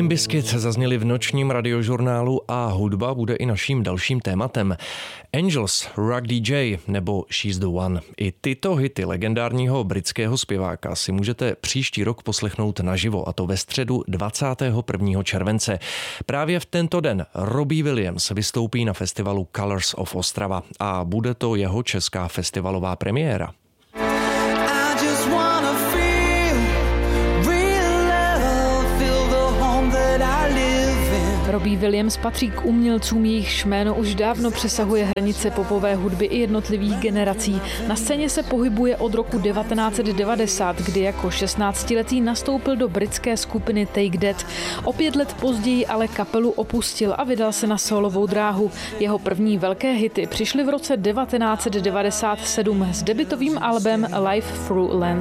Limp Bizkit zazněli v nočním radiožurnálu a hudba bude i naším dalším tématem. Angels, Rock DJ nebo She's the One. I tyto hity legendárního britského zpěváka si můžete příští rok poslechnout naživo, a to ve středu 21. července. Právě v tento den Robbie Williams vystoupí na festivalu Colors of Ostrava a bude to jeho česká festivalová premiéra. Robbie Williams patří k umělcům, jejichž jméno už dávno přesahuje hranice popové hudby i jednotlivých generací. Na scéně se pohybuje od roku 1990, kdy jako 16letý nastoupil do britské skupiny Take That. O 5 let později ale kapelu opustil a vydal se na sólovou dráhu. Jeho první velké hity přišly v roce 1997 s debutovým albem Live Through Lens.